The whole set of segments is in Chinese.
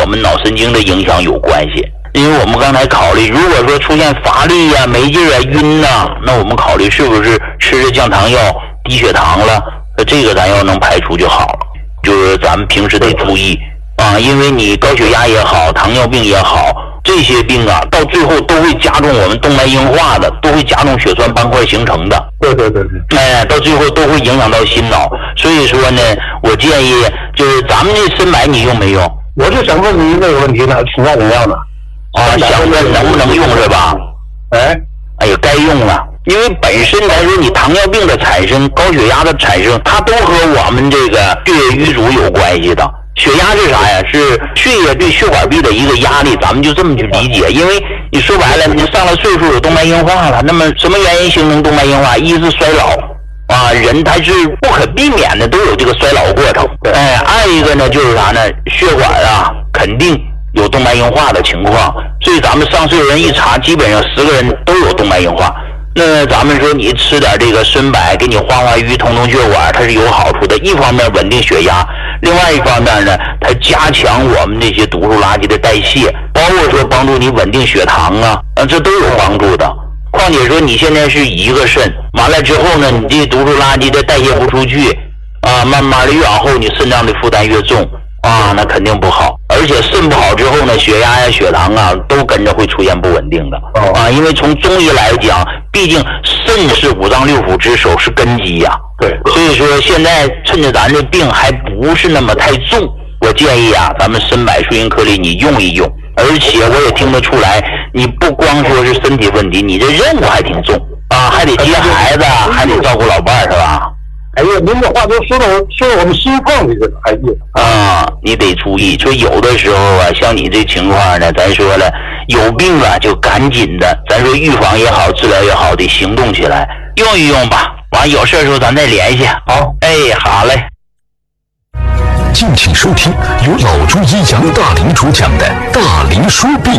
们脑神经的影响有关系。因为我们刚才考虑，如果说出现乏力啊、没劲啊、晕呐，那我们考虑是不是吃着降糖药、低血糖了，这个咱要能排除就好了。就是咱们平时得注意啊，因为你高血压也好，糖尿病也好，这些病啊，到最后都会加重我们动脉硬化的，都会加重血栓斑块形成的。 对。 到最后都会影响到心脑。所以说呢，我建议就是咱们这深白你用没用？ 我就想问您这个问题呢，请教怎么样呢？ 想问能不能用是吧？哎呀，该用了。因为本身来说，你糖尿病的产生、高血压的产生，它都和我们这个血液瘀阻有关系的。血压是啥呀？是血液对血管壁的一个压力，咱们就这么去理解。因为你说白了，你上了岁数有动脉硬化了，那么什么原因形成动脉硬化？一是衰老啊，人他是不可避免的都有这个衰老过程。二一个呢就是啥呢？血管啊肯定有动脉硬化的情况，所以咱们上岁数人一查，基本上10个人都有动脉硬化。那咱们说你吃点这个参柏，给你化化瘀、通通血管，它是有好处的。一方面稳定血压，另外一方面呢，它加强我们这些毒素垃圾的代谢，包括说帮助你稳定血糖啊，这都有帮助的。况且说你现在是一个肾，完了之后呢，你这毒素垃圾的代谢不出去啊，慢慢的越往后你肾脏的负担越重啊，那肯定不好。而且肾不好之后呢，血压呀、血糖啊都跟着会出现不稳定的啊。因为从中医来讲，毕竟肾是五脏六腑之首，是根基呀。 对， 所以说现在趁着咱这病还不是那么太重，我建议啊，咱们参柏舒因颗粒你用一用。而且我也听得出来，你不光说是身体问题，你这任务还挺重啊，还得接孩子，还得照顾老伴儿，是吧？ 哎呀，您这话都说到我们心脏里去了，哎呀！ 啊，你得注意，说有的时候啊，像你这情况呢，咱说了，有病啊就赶紧的，咱说预防也好，治疗也好，得行动起来，用一用吧。完有事的时候咱再联系。 好， 好嘞。 敬请收听由老中医杨大林主讲的《大林说病》。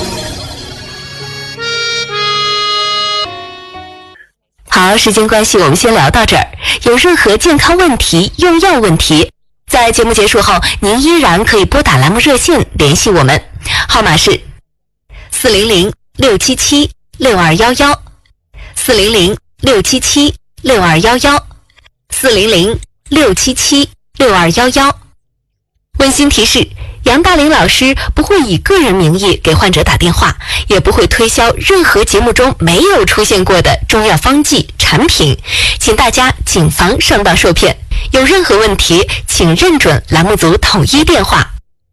好，时间关系，我们先聊到这儿。有任何健康问题、用药问题，在节目结束后，您依然可以拨打栏目热线联系我们，号码是400-677-6211，400-677-6211，400-677-6211。温馨提示：杨大林老师不会以个人名义给患者打电话，也不会推销任何节目中没有出现过的中药方剂产品，请大家谨防上当受骗。有任何问题，请认准栏目组统一电话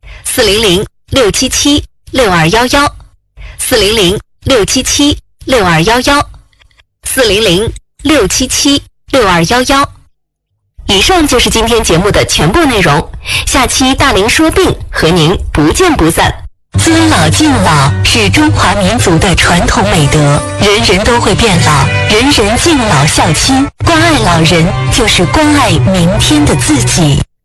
：400-677-6211，400-677-6211，400-677-6211。以上就是今天节目的全部内容，下期大林说病和您不见不散。尊老敬老是中华民族的传统美德，人人都会变老，人人敬老孝亲，关爱老人就是关爱明天的自己。